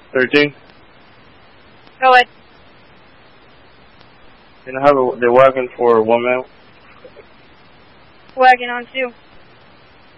13? Go ahead. Can I have the wagon for 1 mile? Wagon on 2.